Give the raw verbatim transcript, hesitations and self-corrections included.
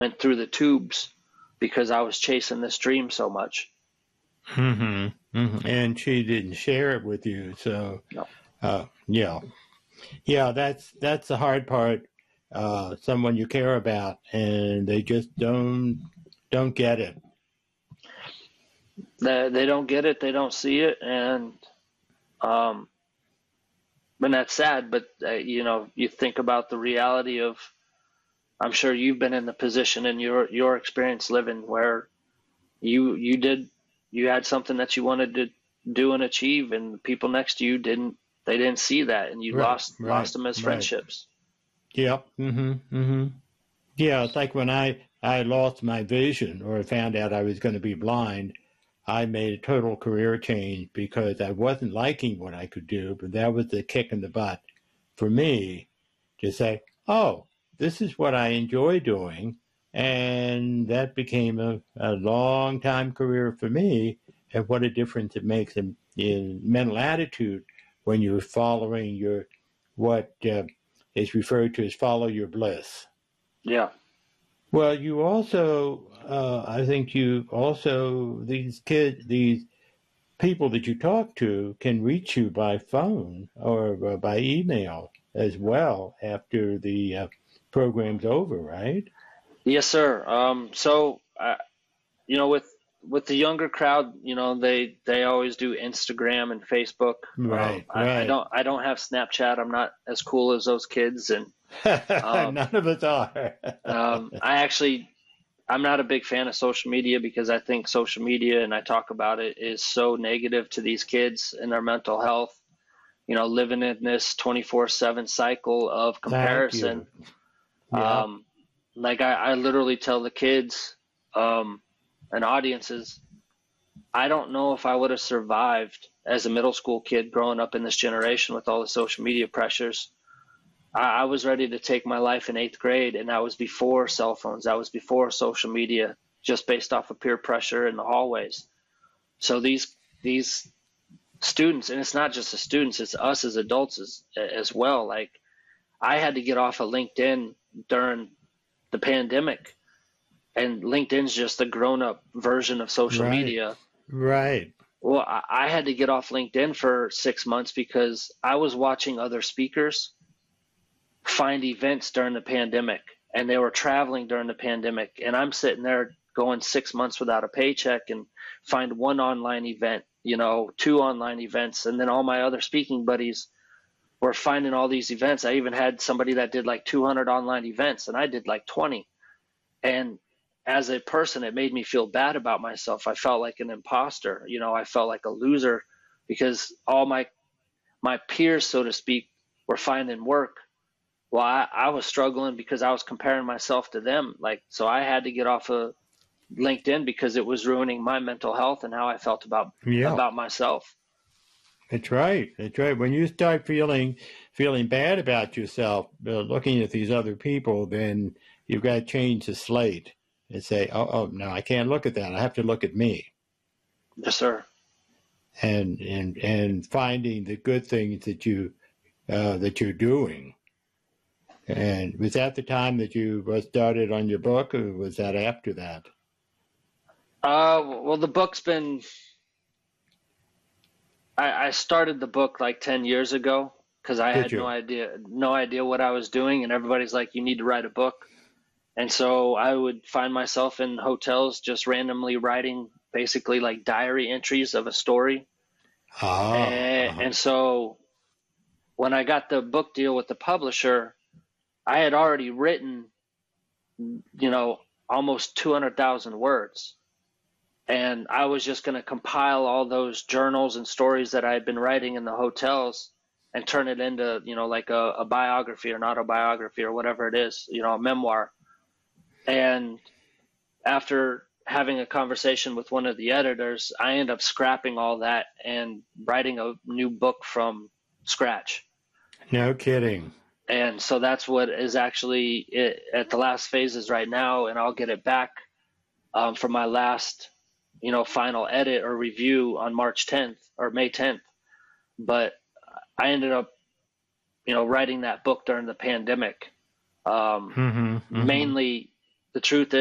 went through the tubes because I was chasing this dream so much. Mm-hmm. Mm-hmm. And she didn't share it with you, so No. uh, yeah, yeah. That's that's the hard part. Uh, someone you care about, and they just don't don't get it. They, they don't get it. They don't see it. And, um, and that's sad, but uh, you know, you think about the reality of, I'm sure you've been in the position in your, your experience living where you, you did, you had something that you wanted to do and achieve, and the people next to you didn't, they didn't see that, and you Right, lost, right, lost them as right. friendships. Yep. Mm-hmm. Mm-hmm. Yeah, it's like when I I lost my vision or found out I was going to be blind. I made a total career change because I wasn't liking what I could do, but that was the kick in the butt for me to say, oh, this is what I enjoy doing. And that became a, a long time career for me. And what a difference it makes in, in mental attitude when you're following your, what uh, is referred to as follow your bliss. Yeah. Well, you also, uh, I think you also, these kids, these people that you talk to can reach you by phone or uh, by email as well after the uh, program's over, right? Yes, sir. Um, so, uh, you know, with, with the younger crowd, you know, they, they always do Instagram and Facebook. Um, Right, I, I right. don't, I don't have Snapchat. I'm not as cool as those kids. And, um, None of us are. um, I actually, I'm not a big fan of social media because I think social media, and I talk about it, is so negative to these kids and their mental health. You know, living in this twenty-four seven cycle of Thank comparison. you. Yep. Um, like I, I literally tell the kids, um, and audiences, I don't know if I would have survived as a middle school kid growing up in this generation with all the social media pressures. I, I was ready to take my life in eighth grade, and that was before cell phones. That was before social media, just based off of peer pressure in the hallways. So these these students, and it's not just the students, it's us as adults as as well. Like I had to get off of LinkedIn during the pandemic, and LinkedIn's just the grown up version of social Right, media. right. Well, I, I had to get off LinkedIn for six months because I was watching other speakers find events during the pandemic, and they were traveling during the pandemic, and I'm sitting there going six months without a paycheck and find one online event, you know, two online events, and then all my other speaking buddies were finding all these events. I even had somebody that did like two hundred online events, and I did like twenty. And as a person, it made me feel bad about myself. I felt like an imposter, you know, I felt like a loser because all my my peers, so to speak, were finding work. Well, I, I was struggling because I was comparing myself to them. Like, so I had to get off of LinkedIn because it was ruining my mental health and how I felt about Yeah. about myself. That's right. That's right. When you start feeling feeling bad about yourself, uh, looking at these other people, then you've got to change the slate and say, "Oh, oh, no, I can't look at that. I have to look at me." Yes, sir. And and and finding the good things that you uh, that you're doing. And was that the time that you started on your book, or was that after that? Uh, well, the book's been. I, I started the book like ten years ago because I Did had no you? idea no idea what I was doing, and everybody's like, "You need to write a book." And so I would find myself in hotels just randomly writing basically like diary entries of a story. Ah, And, uh-huh. and so when I got the book deal with the publisher, I had already written, you know, almost two hundred thousand words. And I was just going to compile all those journals and stories that I had been writing in the hotels and turn it into, you know, like a, a biography or an autobiography or whatever it is, you know, a memoir. And after having a conversation with one of the editors, I ended up scrapping all that and writing a new book from scratch. No kidding. And so that's what is actually it, at the last phases right now, and I'll get it back um, for my last, you know, final edit or review on March tenth or May tenth. But I ended up, you know, writing that book during the pandemic, um, Mm-hmm, mm-hmm. mainly The truth